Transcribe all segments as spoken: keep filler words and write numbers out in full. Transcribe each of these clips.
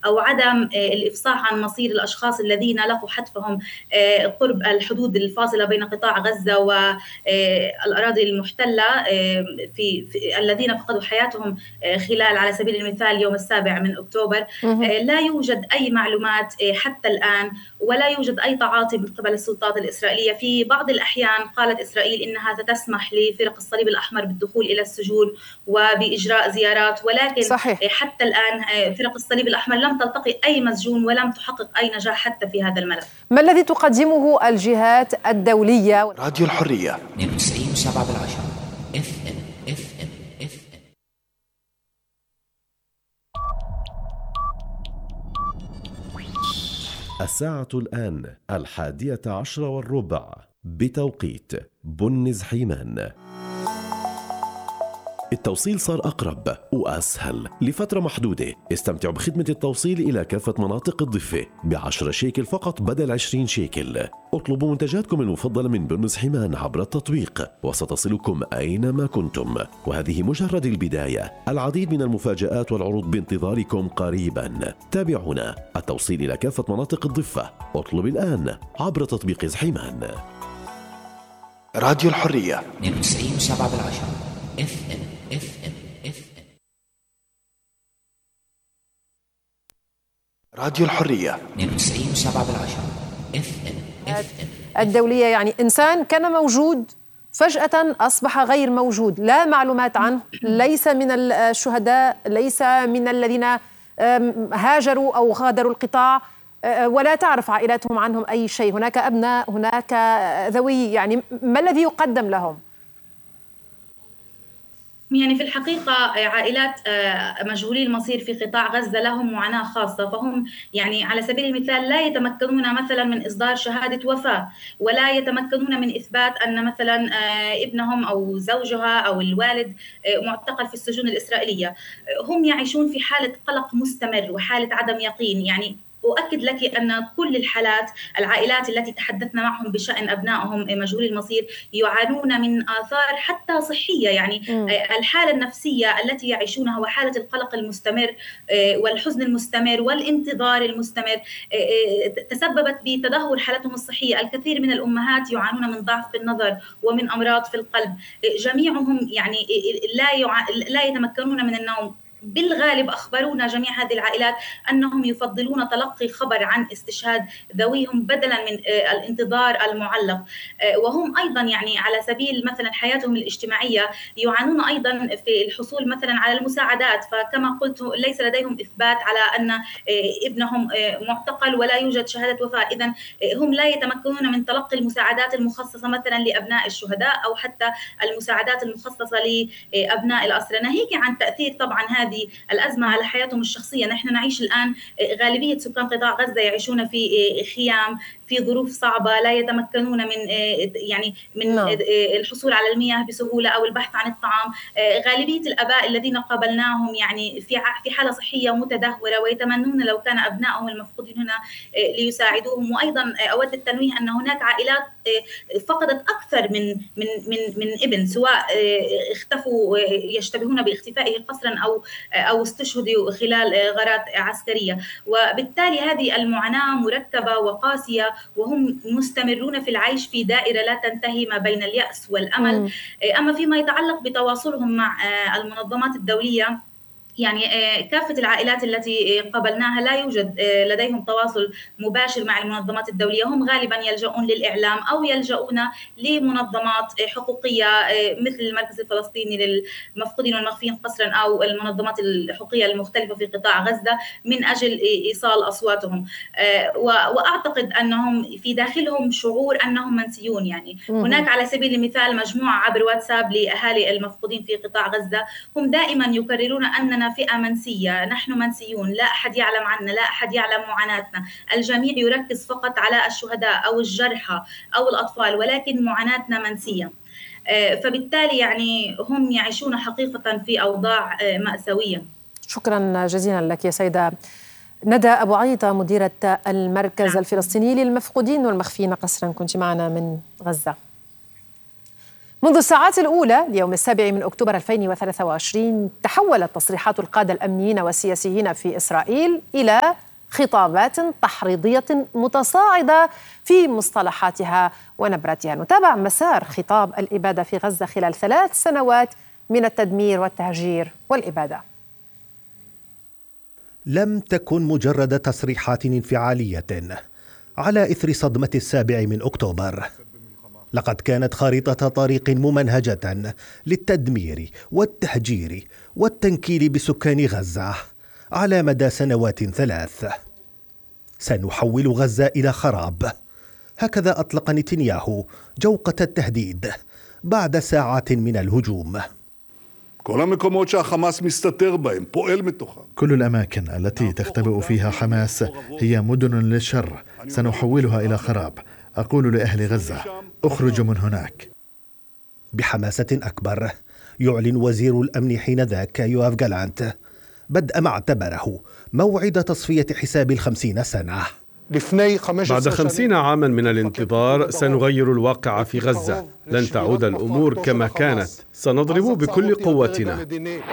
أو عدم الإفصاح عن مصير الأشخاص الذين لقوا حتفهم قرب الحدود الفاصلة بين قطاع غزة والأراضي المحتلة، في, في الذين فقدوا حياتهم خلال على سبيل المثال يوم السابع من أكتوبر. لا يوجد أي معلومات حتى الآن، ولا يوجد أي تعاطي من قبل السلطات الإسرائيلية. في بعض الأحيان قالت إسرائيل إنها ستسمح لفرق الصليب الأحمر بالدخول إلى السجون وبإجراء زيارات، ولكن صحيح. حتى الآن فرق الصليب الأحمر لم تلتقي أي مسجون ولم تحقق أي نجاح حتى في هذا الملف. ما الذي تقدمه الجهات الدولية؟ راديو الحرية اثنين وتسعين وسبعة بالعشرة اف ام اف ام اف ام. الساعة الآن الحادية عشر والربع بتوقيت بنز حيمان. التوصيل صار أقرب وأسهل لفترة محدودة. استمتعوا بخدمة التوصيل إلى كافة مناطق الضفة بعشرة شيكل فقط بدل عشرين شيكل. اطلبوا منتجاتكم المفضلة من بنز حيمان عبر التطبيق وستصلكم أينما كنتم، وهذه مجرد البداية. العديد من المفاجآت والعروض بانتظاركم قريبا. تابعونا. التوصيل إلى كافة مناطق الضفة. اطلب الآن عبر تطبيق حيمان. راديو الحرية اثنين وتسعين وسبعة بالعشرة اف ام اف ام اف ام. راديو الحرية اثنين وتسعين وسبعة بالعشرة اف ام اف ام. الدولية يعني إنسان كان موجود فجأة أصبح غير موجود، لا معلومات عنه، ليس من الشهداء، ليس من الذين هاجروا أو غادروا القطاع، ولا تعرف عائلاتهم عنهم أي شيء. هناك أبناء، هناك ذوي، يعني ما الذي يقدم لهم؟ يعني في الحقيقة عائلات مجهولي المصير في قطاع غزة لهم معاناة خاصة، فهم يعني على سبيل المثال لا يتمكنون مثلا من إصدار شهادة وفاة، ولا يتمكنون من إثبات أن مثلا ابنهم أو زوجها أو الوالد معتقل في السجون الإسرائيلية. هم يعيشون في حالة قلق مستمر وحالة عدم يقين. يعني أؤكد لك أن كل الحالات العائلات التي تحدثنا معهم بشأن أبنائهم مجهولي المصير يعانون من آثار حتى صحية. يعني م. الحالة النفسية التي يعيشونها وحالة القلق المستمر والحزن المستمر والانتظار المستمر تسببت بتدهور حالتهم الصحية. الكثير من الأمهات يعانون من ضعف في النظر ومن أمراض في القلب. جميعهم يعني لا يع... لا يتمكنون من النوم. بالغالب أخبرونا جميع هذه العائلات أنهم يفضلون تلقي خبر عن استشهاد ذويهم بدلا من الانتظار المعلق. وهم أيضا يعني على سبيل مثلا حياتهم الاجتماعية يعانون أيضا في الحصول مثلا على المساعدات. فكما قلت ليس لديهم إثبات على أن ابنهم معتقل ولا يوجد شهادة وفاة، إذن هم لا يتمكنون من تلقي المساعدات المخصصة مثلا لأبناء الشهداء أو حتى المساعدات المخصصة لأبناء الأسرى، ناهيك عن تأثير طبعا هذه الأزمة على حياتهم الشخصية. نحن نعيش الآن غالبية سكان قطاع غزة يعيشون في خيام في ظروف صعبة، لا يتمكنون من يعني من no. الحصول على المياه بسهولة أو البحث عن الطعام. غالبية الآباء الذين قابلناهم يعني في في حالة صحية متدهورة ويتمنون لو كان أبنائهم المفقودين هنا ليساعدوهم. وأيضا أود التنويه أن هناك عائلات فقدت أكثر من من من من ابن، سواء اختفوا يشتبهون باختفائه قسرا أو أو استشهدوا خلال غارات عسكرية. وبالتالي هذه المعاناة مركبة وقاسية، وهم مستمرون في العيش في دائرة لا تنتهي ما بين اليأس والأمل. م. أما فيما يتعلق بتواصلهم مع المنظمات الدولية، يعني كافة العائلات التي قابلناها لا يوجد لديهم تواصل مباشر مع المنظمات الدولية. هم غالبا يلجؤون للإعلام أو يلجؤون لمنظمات حقوقية مثل المركز الفلسطيني للمفقودين والمخفيين قسرا أو المنظمات الحقوقية المختلفة في قطاع غزة من أجل إيصال أصواتهم. وأعتقد أنهم في داخلهم شعور أنهم منسيون. يعني هناك على سبيل المثال مجموعة عبر واتساب لأهالي المفقودين في قطاع غزة، هم دائما يكررون أننا فئة منسية، نحن منسيون، لا أحد يعلم عنا، لا أحد يعلم معاناتنا. الجميع يركز فقط على الشهداء أو الجرحى أو الأطفال، ولكن معاناتنا منسية. فبالتالي يعني هم يعيشون حقيقة في أوضاع مأساوية. شكرا جزيلا لك يا سيدة ندى أبو عيطة، مديرة المركز الفلسطيني للمفقودين والمخفيين قسرا، كنت معنا من غزة. منذ الساعات الأولى ليوم السابع من أكتوبر ألفين وثلاثة وعشرين تحولت تصريحات القادة الأمنيين والسياسيين في إسرائيل إلى خطابات تحريضية متصاعدة في مصطلحاتها ونبرتها. نتابع مسار خطاب الإبادة في غزة خلال ثلاث سنوات من التدمير والتهجير والإبادة. لم تكن مجرد تصريحات انفعالية على إثر صدمة السابع من أكتوبر، لقد كانت خارطة طريق ممنهجة للتدمير والتهجير والتنكيل بسكان غزة على مدى سنوات ثلاث. سنحول غزة إلى خراب، هكذا أطلق نتنياهو جوقة التهديد بعد ساعات من الهجوم. كل الأماكن التي تختبئ فيها حماس هي مدن للشر، سنحولها إلى خراب. أقول لأهل غزة: اخرجوا من هناك. بحماسة أكبر يعلن وزير الأمن حينذاك يوآف جالانت بدء ما اعتبره موعد تصفية حساب الخمسين سنة. بعد خمسين عاما من الانتظار سنغير الواقع في غزة. لن تعود الأمور كما كانت، سنضرب بكل قوتنا.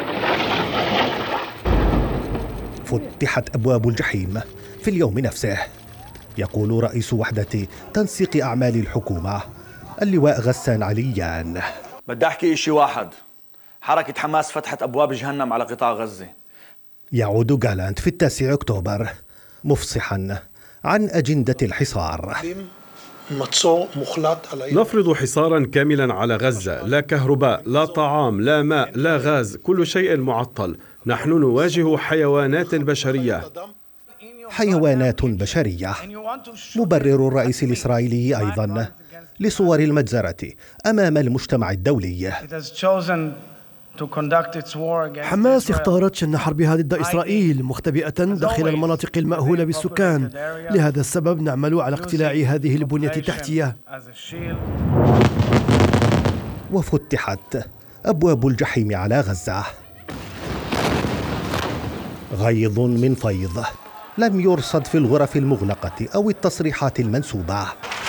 فتحت أبواب الجحيم في اليوم نفسه، يقول رئيس وحدة تنسيق أعمال الحكومة اللواء غسان عليان. بدي أحكي إشي واحد: حركة حماس فتحت أبواب جهنم على قطاع غزة. يعود جالانت في التاسع أكتوبر مفصحا عن أجندة الحصار. نفرض حصارا كاملا على غزة، لا كهرباء، لا طعام، لا ماء، لا غاز، كل شيء معطل. نحن نواجه حيوانات بشرية. حيوانات بشرية. مبرر الرئيس الإسرائيلي أيضا لصور المجزرة أمام المجتمع الدولي. حماس اختارت شن حربها ضد إسرائيل مختبئة داخل المناطق المأهولة بالسكان. لهذا السبب نعمل على اقتلاع هذه البنية التحتية. وفتحت أبواب الجحيم على غزة. غيظ من فيض لم يرصد في الغرف المغلقة أو التصريحات المنسوبة.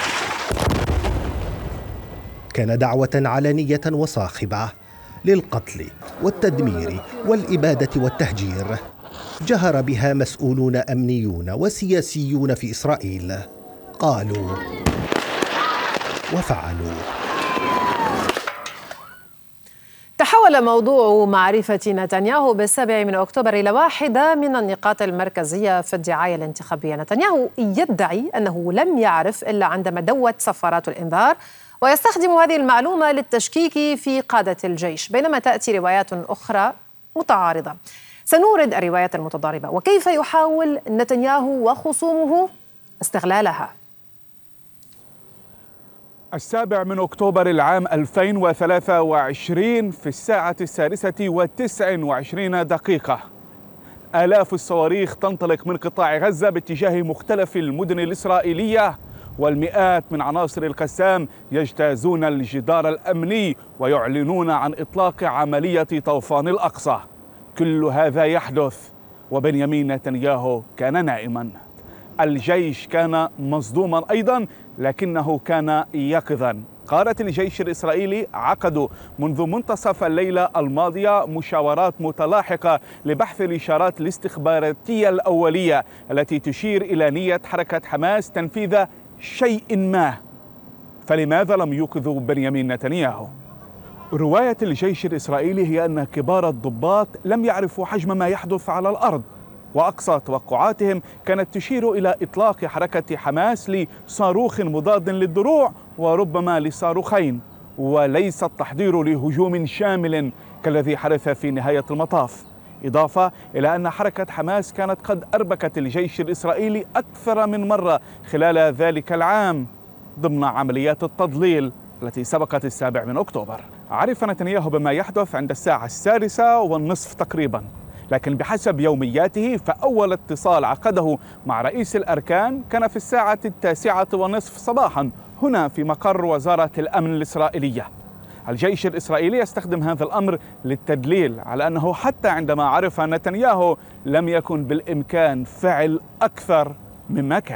كان دعوة علنية وصاخبة للقتل والتدمير والإبادة والتهجير، جهر بها مسؤولون أمنيون وسياسيون في إسرائيل، قالوا وفعلوا. تحول موضوع معرفة نتنياهو بالسابع من أكتوبر إلى واحدة من النقاط المركزية في الدعاية الانتخابية. نتنياهو يدعي أنه لم يعرف إلا عندما دوت صفارات الإنذار، ويستخدم هذه المعلومة للتشكيك في قادة الجيش، بينما تأتي روايات أخرى متعارضة. سنورد الروايات المتضاربة وكيف يحاول نتنياهو وخصومه استغلالها. السابع من أكتوبر العام ألفين وثلاثة وعشرين في الساعة السادسة وتسع وعشرين دقيقة، آلاف الصواريخ تنطلق من قطاع غزة باتجاه مختلف المدن الإسرائيلية، والمئات من عناصر القسام يجتازون الجدار الأمني ويعلنون عن إطلاق عملية طوفان الأقصى. كل هذا يحدث وبنيامين نتنياهو كان نائما. الجيش كان مصدوما أيضا، لكنه كان يقظا. قادة الجيش الإسرائيلي عقدوا منذ منتصف الليلة الماضية مشاورات متلاحقة لبحث الإشارات الاستخباراتية الأولية التي تشير إلى نية حركة حماس تنفيذ شيء ما. فلماذا لم يوقظوا بنيامين نتنياهو؟ رواية الجيش الإسرائيلي هي أن كبار الضباط لم يعرفوا حجم ما يحدث على الأرض، وأقصى توقعاتهم كانت تشير إلى إطلاق حركة حماس لصاروخ مضاد للدروع وربما لصاروخين، وليس التحضير لهجوم شامل كالذي حدث في نهاية المطاف. إضافة إلى أن حركة حماس كانت قد أربكت الجيش الإسرائيلي أكثر من مرة خلال ذلك العام ضمن عمليات التضليل التي سبقت السابع من أكتوبر. عرف نتنياهو بما يحدث عند الساعة السادسة والنصف تقريبا، لكن بحسب يومياته فأول اتصال عقده مع رئيس الأركان كان في الساعة التاسعة والنصف صباحا هنا في مقر وزارة الأمن الإسرائيلية. الجيش الإسرائيلي يستخدم هذا الأمر للتدليل على أنه حتى عندما عرف نتنياهو لم يكن بالإمكان فعل أكثر مما كان.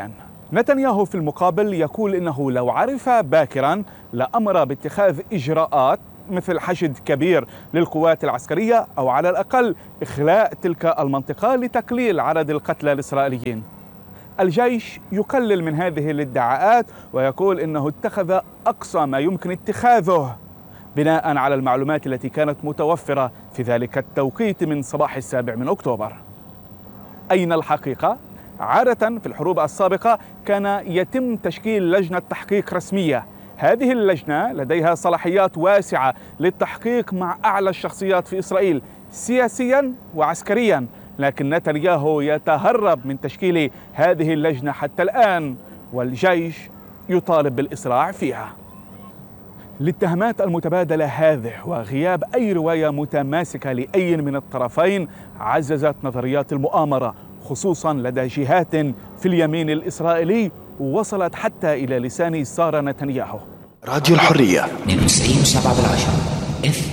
نتنياهو في المقابل يقول إنه لو عرف باكرا لأمر باتخاذ إجراءات مثل حشد كبير للقوات العسكرية أو على الأقل إخلاء تلك المنطقة لتقليل عدد القتلى الإسرائيليين. الجيش يقلل من هذه الادعاءات ويقول إنه اتخذ أقصى ما يمكن اتخاذه بناء على المعلومات التي كانت متوفرة في ذلك التوقيت من صباح السابع من أكتوبر. أين الحقيقة؟ عادة في الحروب السابقة كان يتم تشكيل لجنة تحقيق رسمية. هذه اللجنة لديها صلاحيات واسعة للتحقيق مع أعلى الشخصيات في إسرائيل سياسيا وعسكريا، لكن نتنياهو يتهرب من تشكيل هذه اللجنة حتى الآن، والجيش يطالب بالإسراع فيها. للتهمات المتبادلة هذه وغياب أي رواية متماسكة لأي من الطرفين عززت نظريات المؤامرة، خصوصا لدى جهات في اليمين الإسرائيلي وصلت حتى إلى لسان سارة نتنياهو. راديو الحرية اثنين وتسعين وسبعة بالعشرة.